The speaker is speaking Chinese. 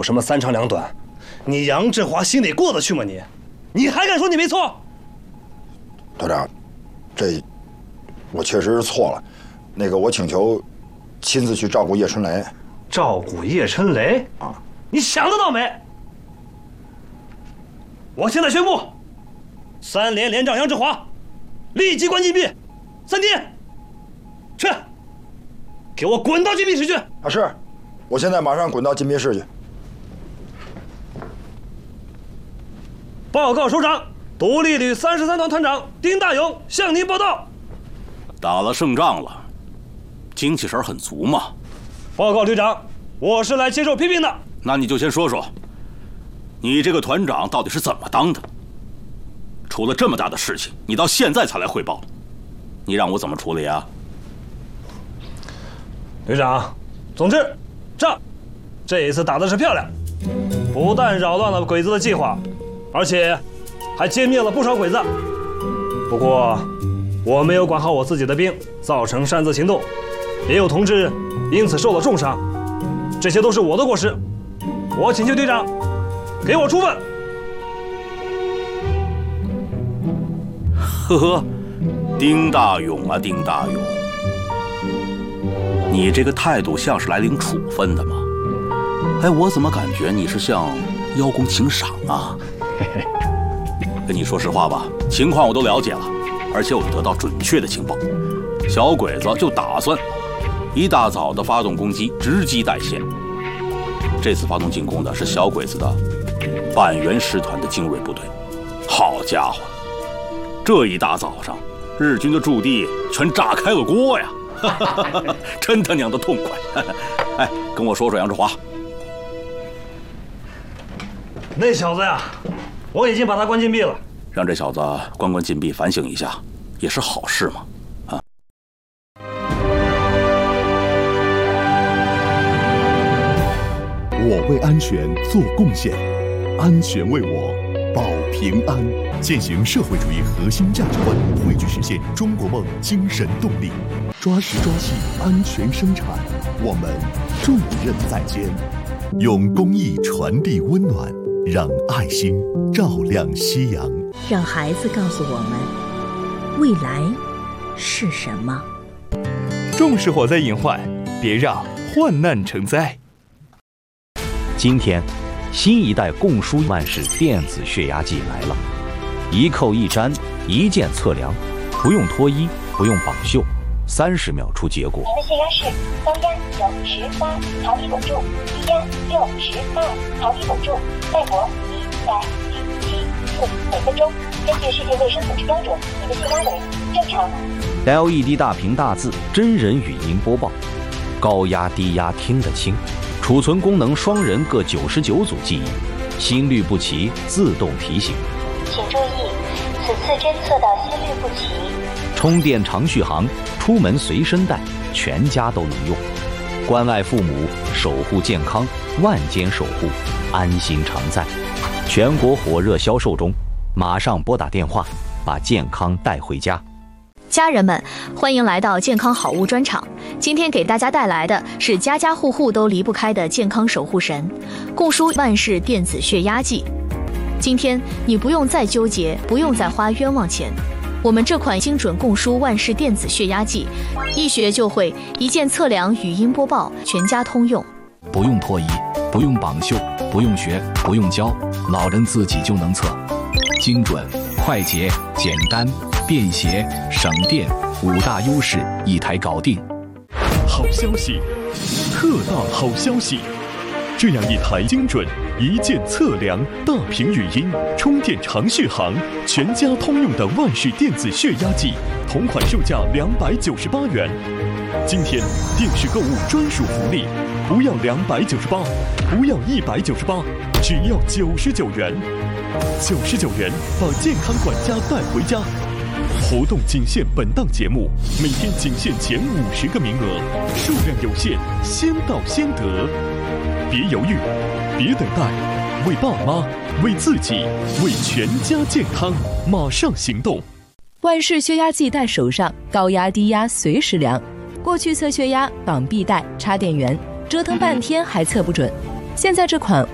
什么三长两短？你杨振华心里过得去吗？你还敢说你没错？ 团长，这我确实是错了。那个，我请求亲自去照顾叶春雷。 照顾叶春雷啊？你想得到没？我现在宣布，3连连长杨振华立即关禁闭3天。去，给我滚到禁闭室去！ 啊，是，我现在马上滚到禁闭室去。 报告首长，独立旅33团团长丁大勇向您报道。 打了胜仗了，精气神很足嘛。 报告旅长，我是来接受批评的。 那你就先说说，你这个团长到底是怎么当的？出了这么大的事情，你到现在才来汇报，你让我怎么处理啊？ 旅长，总之，仗这一次打的是漂亮，不但扰乱了鬼子的计划，而且还歼灭了不少鬼子。不过，我没有管好我自己的兵，造成擅自行动，也有同志因此受了重伤，这些都是我的过失。我请求队长给我处分。 呵呵，丁大勇啊，丁大勇，你这个态度像是来领处分的吗？哎，我怎么感觉你是向邀功请赏啊？跟你说实话吧，情况我都了解了，而且我得到准确的情报，小鬼子就打算一大早的发动攻击，直击带线。这次发动进攻的是小鬼子的板垣师团的精锐部队。好家伙，这一大早上，日军的驻地全炸开了锅呀！真他娘的痛快！哎，跟我说说杨志华。 那小子呀，我已经把他关禁闭了。 让这小子关禁闭，反省一下，也是好事嘛。啊！ 我为安全做贡献，安全为我保平安。践行社会主义核心价值观，汇聚实现中国梦精神动力。抓实抓细，安全生产，我们重任在肩。用公益传递温暖，让爱心照亮夕阳。 让孩子告诉我们，未来是什么。 重视火灾隐患，别让患难成灾。 今天，新一代供书万世电子血压计来了，一扣一粘，一键测量，不用脱衣，不用绑袖，30秒出结果。 您的血压是高压98，桃体汞柱；低压62，桃体汞柱。脉搏177.4每分钟。根据世界卫生组织标准，您的血压为正常。 LED 大屏大字，真人语音播报，高压低压听得清。储存功能双人各99组记忆，心律不齐自动提醒。 请注意，此次侦测到心律不齐。 充电长续航，出门随身带，全家都能用。关爱父母，守护健康，万间守护，安心常在。全国火热销售中，马上拨打电话，把健康带回家。 家人们，欢迎来到健康好物专场。今天给大家带来的是家家户户都离不开的健康守护神——供书万世电子血压计。今天你不用再纠结，不用再花冤枉钱。我们这款精准供书万世电子血压计，一学就会，一键测量，语音播报，全家通用。 不用脱衣，不用绑袖，不用学，不用教，老人自己就能测。精准、快捷、简单、便携、省电，5大优势一台搞定。 好消息，特大好消息！这样一台精准、一键测量、大屏语音、充电长续航、全家通用的万世电子血压计，同款售价298元。今天电视购物专属福利，不要298，不要198，只要99元。99元把健康管家带回家。活动仅限本档节目，每天仅限前50个名额，数量有限，先到先得。别犹豫，别等待，为爸妈，为自己，为全家健康，马上行动！ 万世血压计带手上，高压低压随时量。过去测血压绑臂带插电源，折腾半天还测不准。现在这款